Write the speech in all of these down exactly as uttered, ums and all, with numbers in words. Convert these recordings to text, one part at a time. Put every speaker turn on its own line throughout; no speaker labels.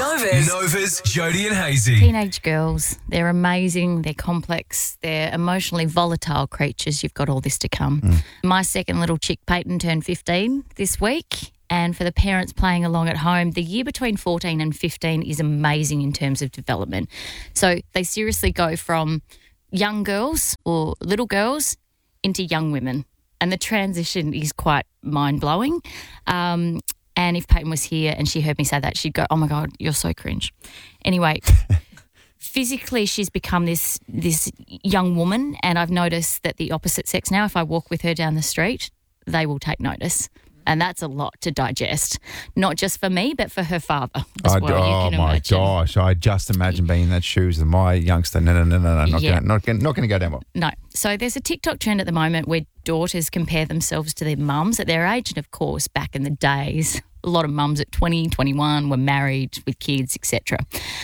Nova's. Nova's Jody and Hazy.
Teenage girls, they're amazing, they're complex, they're emotionally volatile creatures. You've got all this to come.
Mm.
My second little chick, Peyton, turned fifteen this week. And for the parents playing along at home, the year between fourteen and fifteen is amazing in terms of development. So they seriously go from young girls or little girls into young women. And the transition is quite mind-blowing. Um, and if Peyton was here and she heard me say that, she'd go, oh, my God, you're so cringe. Anyway, physically she's become this this young woman, and I've noticed that the opposite sex now, if I walk with her down the street, they will take notice. And that's a lot to digest, not just for me, but for her father as
I,
well.
oh,
you can
my
imagine.
gosh. I just imagine being in that shoes of my youngster. No, no, no, no, no. Not
Yeah.
going not gonna, not gonna go down well.
No. So there's a TikTok trend at the moment where daughters compare themselves to their mums at their age. And, of course, back in the days, a lot of mums at twenty, twenty-one were married with kids, et cetera.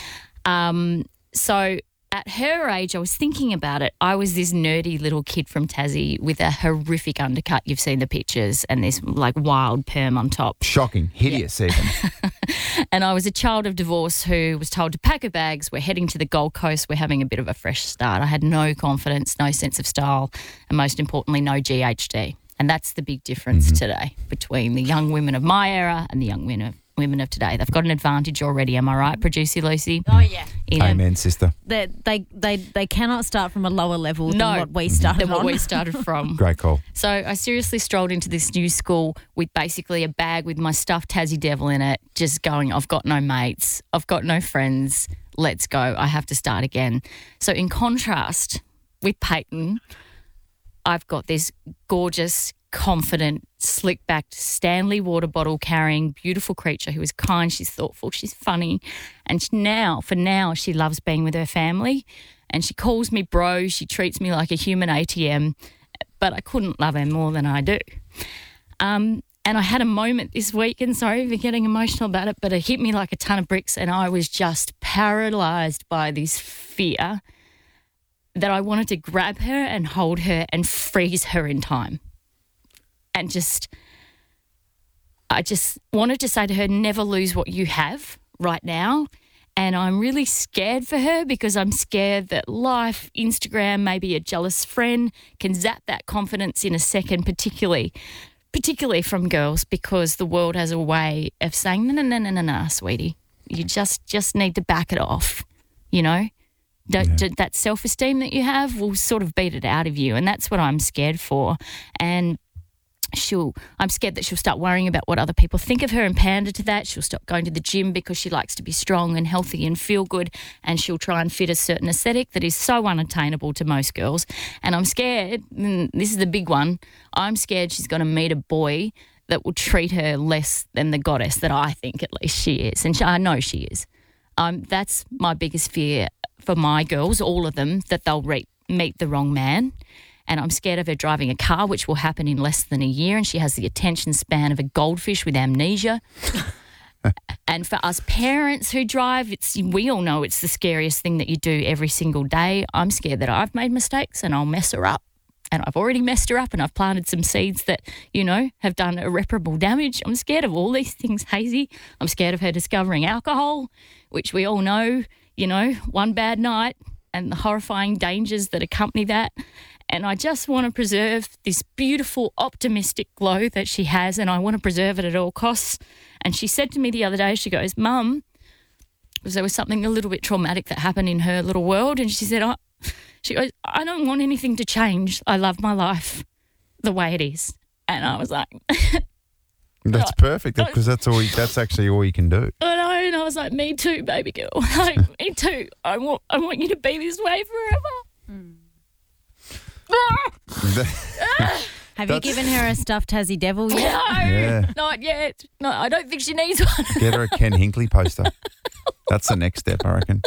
Um, so at her age, I was thinking about it. I was this nerdy little kid from Tassie with a horrific undercut. You've seen the pictures, and this like wild perm on top.
Shocking. Hideous even.
And I was a child of divorce who was told to pack her bags. We're heading to the Gold Coast. We're having a bit of a fresh start. I had no confidence, no sense of style, and most importantly, no G H D. And that's the big difference
Mm-hmm.
today between the young women of my era and the young women of, women of today. They've got an advantage already. Am I right, producer Lucy?
Oh, yeah.
You know,
Amen, sister.
They, they they they cannot start from a lower level
No.
than what we started
than what
on.
we started from.
Great call.
So I seriously strolled into this new school with basically a bag with my stuffed Tassie devil in it, just going, I've got no mates, I've got no friends, let's go, I have to start again. So in contrast with Peyton, I've got this gorgeous, confident, slick-backed Stanley water bottle carrying beautiful creature who is kind, she's thoughtful, she's funny. And now, for now, she loves being with her family, and she calls me bro, she treats me like a human A T M, but I couldn't love her more than I do. Um, and I had a moment this week, and sorry for getting emotional about it, but it hit me like a ton of bricks, and I was just paralysed by this fear that I wanted to grab her and hold her and freeze her in time. And just, I just wanted to say to her, never lose what you have right now. And I'm really scared for her because I'm scared that life, Instagram, maybe a jealous friend can zap that confidence in a second, particularly, particularly from girls, because the world has a way of saying, no, no, no, no, no, no, sweetie, you just, just need to back it off, you know? That,
Yeah.
that self-esteem that you have will sort of beat it out of you. And that's what I'm scared for. And She'll, I'm scared that she'll start worrying about what other people think of her and pander to that. She'll stop going to the gym because she likes to be strong and healthy and feel good, and she'll try and fit a certain aesthetic that is so unattainable to most girls. And I'm scared, and this is the big one, I'm scared she's going to meet a boy that will treat her less than the goddess that I think at least she is. And she, I know she is. Um, that's my biggest fear for my girls, all of them, that they'll re- meet the wrong man. And I'm scared of her driving a car, which will happen in less than a year, and she has the attention span of a goldfish with amnesia. And for us parents who drive, it's we all know it's the scariest thing that you do every single day. I'm scared that I've made mistakes and I'll mess her up. And I've already messed her up, and I've planted some seeds that, you know, have done irreparable damage. I'm scared of all these things, Hazy. I'm scared of her discovering alcohol, which we all know, you know, one bad night and the horrifying dangers that accompany that. And I just want to preserve this beautiful, optimistic glow that she has, and I want to preserve it at all costs. And she said to me the other day, she goes, Mum, because there was something a little bit traumatic that happened in her little world, and she said, I, she goes, I don't want anything to change. I love my life the way it is. And I was like,
That's perfect because that's all. You, that's actually all you can do.
I know, and I was like, me too, baby girl. Like, me too. I want, I want you to be this way forever. Mm.
Have you given her a stuffed Tassie devil yet?
No,
Yeah.
not yet. No, I don't think she needs one.
Get her a Ken Hinckley poster. That's the next step, I reckon.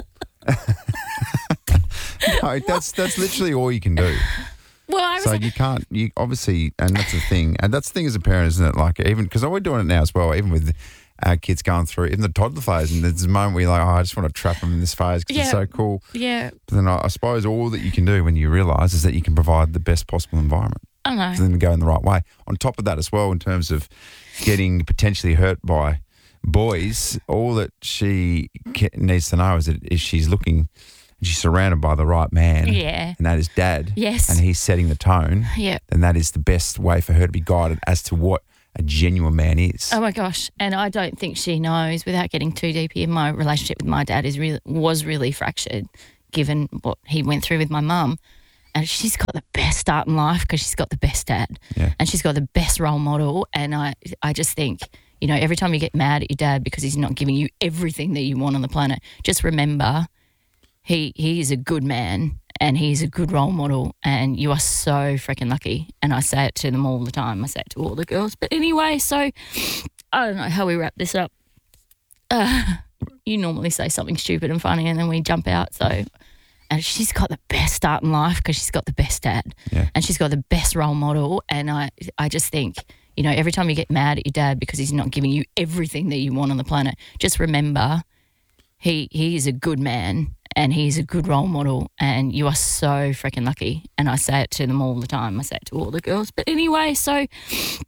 No, that's that's literally all you can do.
Well, I was
So
like,
you can't, you obviously, and that's the thing, and that's the thing as a parent, isn't it? Like, even, because we're doing it now as well, even with our kids going through, even the toddler phase, and there's a moment where you're like, oh, I just want to trap them in this phase because
Yeah.
it's so cool.
yeah,
But then I, I suppose all that you can do when you realise is that you can provide the best possible environment
I know.
for them to go in the right way. On top of that as well, in terms of getting potentially hurt by boys, all that she ca- needs to know is that if she's looking, she's surrounded by the right man,
Yeah.
and that is Dad,
Yes.
and he's setting the tone,
Yeah.
then that is the best way for her to be guided as to what a genuine man is.
Oh my gosh! And I don't think she knows. Without getting too deep here, my relationship with my dad is really was really fractured, given what he went through with my mum. And she's got the best start in life because she's got the best dad,
Yeah.
and she's got the best role model. And I, I just think, you know, every time you get mad at your dad because he's not giving you everything that you want on the planet, just remember, he he is a good man. And he's a good role model, and you are so freaking lucky. And I say it to them all the time. I say it to all the girls. But anyway, so I don't know how we wrap this up. Uh, you normally say something stupid and funny, and then we jump out. So, and she's got the best start in life because she's got the best dad,
Yeah.
and she's got the best role model. And I, I just think, you know, every time you get mad at your dad because he's not giving you everything that you want on the planet, just remember, he he is a good man. And he's a good role model, and you are so freaking lucky. And I say it to them all the time. I say it to all the girls. But anyway, so